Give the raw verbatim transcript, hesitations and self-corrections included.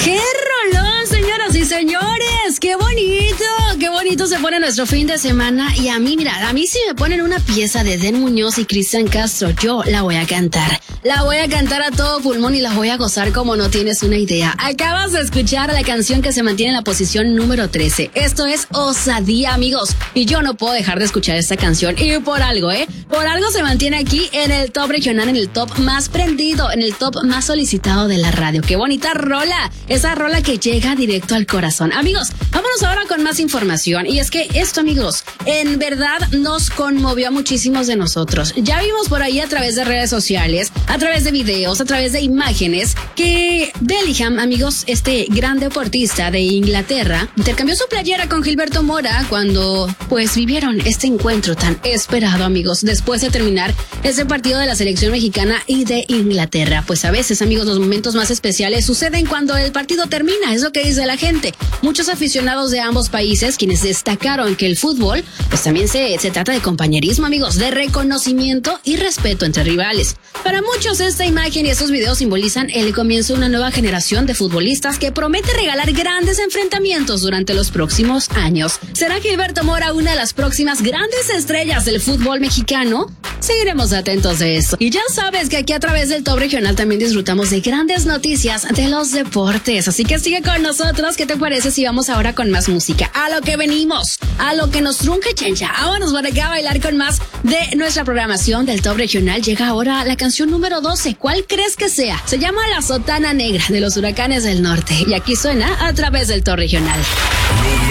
¡Qué rolón, señoras y señores! ¡Qué bonito! ¡Qué bonito se pone nuestro fin de semana! Y a mí, mira, a mí si me ponen una pieza de Den Muñoz y Cristian Castro, yo la voy a cantar. La voy a cantar a todo pulmón y la voy a gozar como no tienes una idea. Acabas de escuchar la canción que se mantiene en la posición número trece. Esto es Osadía, amigos. Y yo no puedo dejar de escuchar esta canción. Y por algo, ¿eh? Por algo se mantiene aquí en el top regional, en el top más prendido, en el top más solicitado de la radio. ¡Qué bonita rola! Esa rola que llega directo al corazón. Amigos, vámonos ahora con más información. Y es que esto, amigos, en verdad nos conmovió a muchísimos de nosotros. Ya vimos por ahí a través de redes sociales, a través de videos, a través de imágenes, que Bellingham, amigos, este gran deportista de Inglaterra, intercambió su playera con Gilberto Mora cuando, pues, vivieron este encuentro tan esperado, amigos, después de terminar ese partido de la selección mexicana y de Inglaterra. Pues a veces, amigos, los momentos más especiales suceden cuando el partido termina, es lo que dice la gente. Muchos aficionados de ambos países, quienes destacaron que el fútbol, pues también se, se trata de compañerismo, amigos, de reconocimiento y respeto entre rivales. Para muchos, esta imagen y estos videos simbolizan el comienzo de una nueva generación de futbolistas que promete regalar grandes enfrentamientos durante los próximos años. ¿Será Gilberto Mora una de las próximas grandes estrellas del fútbol mexicano? Seguiremos atentos de eso. Y ya sabes que aquí a través del Top Regional también disfrutamos de grandes noticias de los deportes. Así que sigue con nosotros. ¿Qué te parece si vamos ahora con más música? A lo que venimos, a lo que nos trunque, chencha. Vámonos por acá a bailar con más de nuestra programación del Top Regional. Llega ahora la canción número doce. ¿Cuál crees que sea? Se llama La Sotana Negra de los Huracanes del Norte. Y aquí suena a través del Top Regional.